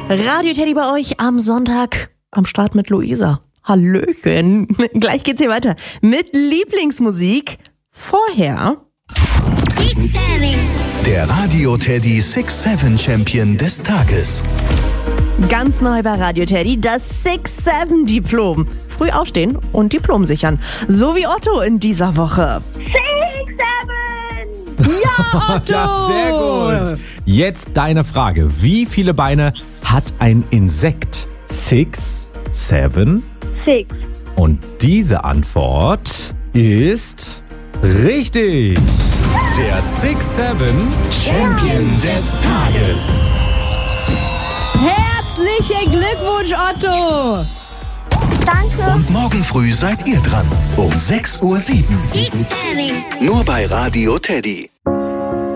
Radio Teddy bei euch am Sonntag am Start mit Luisa. Hallöchen. Gleich geht's hier weiter mit Lieblingsmusik. Vorher Der Radio Teddy 6-7 Champion des Tages. ganz neu bei Radio Teddy das 6-7 Diplom. Früh aufstehen und Diplom sichern. So wie Otto in dieser Woche. 6-7! Ja, Otto! Ja, sehr gut. Jetzt deine Frage. Wie viele Beine hat ein Insekt? 6, 7? 6. Und diese Antwort ist richtig. Der 6-7 Champion des Tages. Herzlichen Glückwunsch, Otto! Danke. Und morgen früh seid ihr dran. Um 6:07 Uhr. Nur bei Radio Teddy.